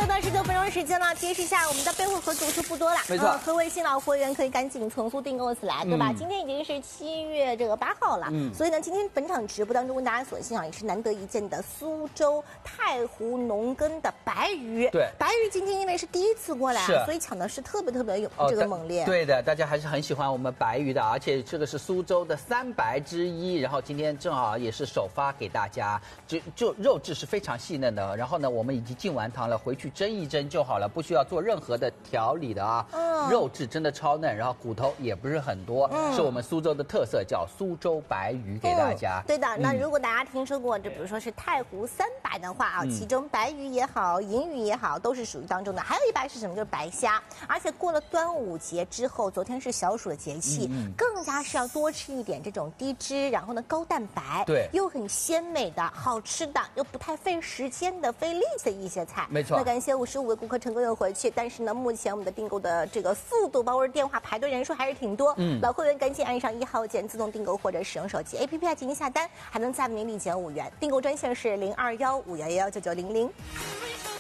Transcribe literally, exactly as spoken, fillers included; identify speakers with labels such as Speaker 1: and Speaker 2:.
Speaker 1: 不到十九分钟时间了，提示一下我们的备货盒组数不多了，
Speaker 2: 没错。
Speaker 1: 呃、各位新老会员可以赶紧从速订购起来，对吧？
Speaker 2: 嗯、
Speaker 1: 今天已经是七月这个八号了，嗯，所以呢，今天本场直播当中跟大家所欣赏也是难得一见的苏州太湖农耕的白鱼。
Speaker 2: 对，
Speaker 1: 白鱼今天因为是第一次过来，
Speaker 2: 是
Speaker 1: 所以抢的是特别特别有、
Speaker 2: 哦、
Speaker 1: 这个猛烈。
Speaker 2: 对的，大家还是很喜欢我们白鱼的，而且这个是苏州的三白之一，然后今天正好也是首发给大家，就就肉质是非常细嫩的，然后呢，我们已经进完汤了，回去蒸一蒸就好了，不需要做任何的调理的啊。嗯，肉质真的超嫩，然后骨头也不是很多，嗯、是我们苏州的特色，叫苏州白鱼给大家。
Speaker 1: 嗯、对的，那如果大家听说过，就比如说是太湖三白的话啊，嗯、其中白鱼也好，银鱼也好，都是属于当中的。还有一白是什么？就是白虾，而且过了端午节之后，昨天是小暑的节气，嗯嗯更加是要多吃一点这种低脂，然后呢高蛋白，
Speaker 2: 对，
Speaker 1: 又很鲜美的好吃的，又不太费时间的、费力气的一些菜。
Speaker 2: 没错。
Speaker 1: 那感谢五十五位顾客成功又回去，但是呢，目前我们的订购的这个速度，包括电话排队人数还是挺多。嗯，老会员赶紧按上一号键自动订购，或者使用手机 A P P 进行下单，还能再为您立减五元。订购专线是零二幺五幺幺九九零零。